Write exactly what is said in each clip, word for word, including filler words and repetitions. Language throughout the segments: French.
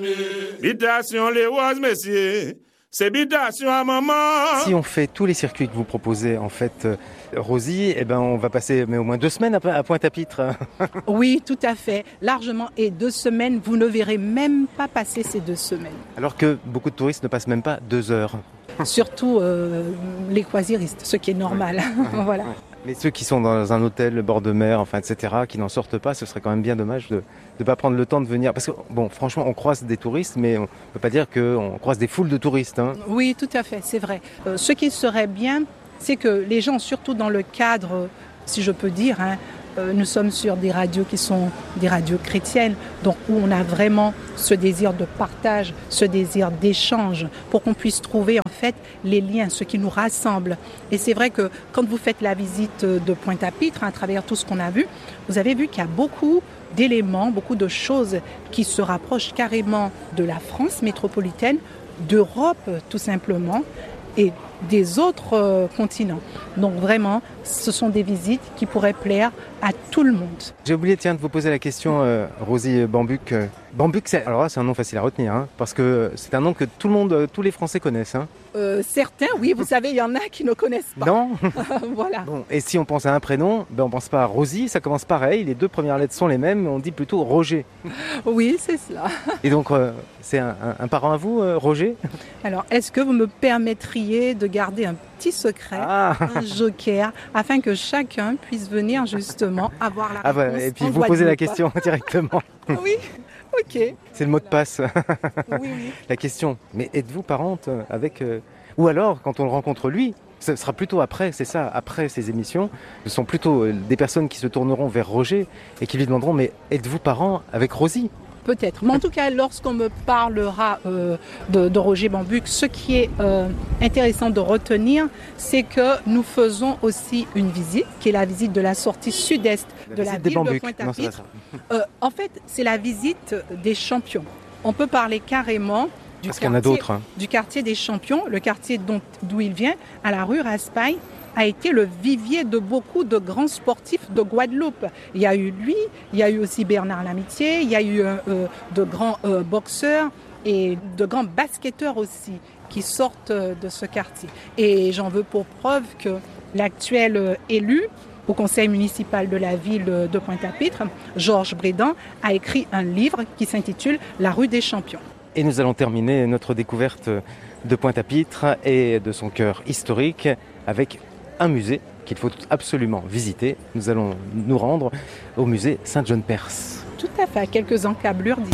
Bitation les roses, messieurs. C'est bitation à maman. Si on fait tous les circuits que vous proposez, en fait, euh, Rosie, eh ben, on va passer mais au moins deux semaines à, à Pointe-à-Pitre. Oui, tout à fait. Largement. Et deux semaines, vous ne verrez même pas passer ces deux semaines. Alors que beaucoup de touristes ne passent même pas deux heures. Surtout euh, les croisiéristes, ce qui est normal. Ouais. Voilà. Ouais. Mais ceux qui sont dans un hôtel, le bord de mer, enfin, et cetera, qui n'en sortent pas, ce serait quand même bien dommage de ne pas prendre le temps de venir. Parce que, bon, franchement, on croise des touristes, mais on ne peut pas dire qu'on croise des foules de touristes. Hein. Oui, tout à fait, c'est vrai. Euh, ce qui serait bien, c'est que les gens, surtout dans le cadre, si je peux dire, hein, euh, nous sommes sur des radios qui sont des radios chrétiennes, donc où on a vraiment ce désir de partage, ce désir d'échange, pour qu'on puisse trouver en fait les liens, ce qui nous rassemble. Et c'est vrai que quand vous faites la visite de Pointe-à-Pitre, hein, à travers tout ce qu'on a vu, vous avez vu qu'il y a beaucoup d'éléments, beaucoup de choses qui se rapprochent carrément de la France métropolitaine, d'Europe tout simplement, et des autres euh, continents. Donc vraiment, ce sont des visites qui pourraient plaire à tout le monde. J'ai oublié tiens, de vous poser la question, euh, Rosie Bambuc. Bambuc, c'est, alors là, c'est un nom facile à retenir, hein, parce que c'est un nom que tout le monde, tous les Français connaissent. Hein. Euh, certains, oui, vous savez, il y en a qui ne connaissent pas. Non. Voilà. Bon, et si on pense à un prénom, ben on pense pas à Rosie, ça commence pareil, les deux premières lettres sont les mêmes, mais on dit plutôt Roger. Oui, c'est cela. Et donc, euh, c'est un, un, un parent à vous, euh, Roger ? Alors, est-ce que vous me permettriez de garder un petit secret, ah. un joker, afin que chacun puisse venir justement avoir la ah réponse bah, et puis en vous posez la Guadeloupe. question directement. Oui, ok. C'est le mot de passe. Oui, oui. La question, mais êtes-vous parente avec... Euh... Ou alors, quand on le rencontre lui, ce sera plutôt après, c'est ça, après ces émissions, ce sont plutôt des personnes qui se tourneront vers Roger et qui lui demanderont, mais êtes-vous parent avec Rosie ? Peut-être. Mais en tout cas, lorsqu'on me parlera euh, de, de Roger Bambuc, ce qui est euh, intéressant de retenir, c'est que nous faisons aussi une visite, qui est la visite de la sortie sud-est la de la ville Bambuc. de Pointe-à-Pitre. Euh, en fait, c'est la visite des champions. On peut parler carrément du, Parce quartier, qu'il y en a d'autres, hein. du quartier des champions, le quartier dont, d'où il vient, à la rue Raspail, a été le vivier de beaucoup de grands sportifs de Guadeloupe. Il y a eu lui, il y a eu aussi Bernard Lamitié, il y a eu euh, de grands euh, boxeurs et de grands basketteurs aussi qui sortent de ce quartier. Et j'en veux pour preuve que l'actuel euh, élu au conseil municipal de la ville de Pointe-à-Pitre, Georges Brédan, a écrit un livre qui s'intitule « La rue des champions ». Et nous allons terminer notre découverte de Pointe-à-Pitre et de son cœur historique avec un musée qu'il faut absolument visiter. Nous allons nous rendre au musée Saint-John-Perse. Tout à fait, à quelques encablures d'ici.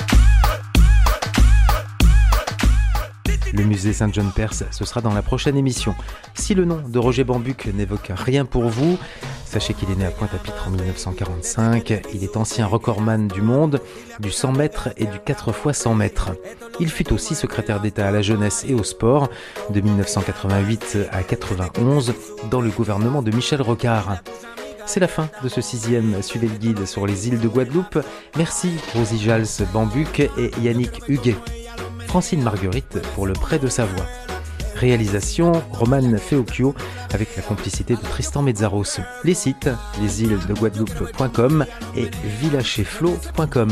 Le musée Saint-John-Perse, ce sera dans la prochaine émission. Si le nom de Roger Bambuc n'évoque rien pour vous, sachez qu'il est né à Pointe-à-Pitre en dix-neuf cent quarante-cinq. Il est ancien recordman du monde, du cent mètres et du quatre fois cent mètres. Il fut aussi secrétaire d'État à la jeunesse et au sport de dix-neuf cent quatre-vingt-huit à quatre-vingt-onze dans le gouvernement de Michel Rocard. C'est la fin de ce sixième Suivez le guide sur les îles de Guadeloupe. Merci Rosie Jals Bambuc et Yannick Huguet. Francine Marguerite pour le Près de sa voix. Réalisation Romane Feocchio avec la complicité de Tristan Mezzaros. Les sites lesîlesdeguadeloupe point com et villacheflo point com.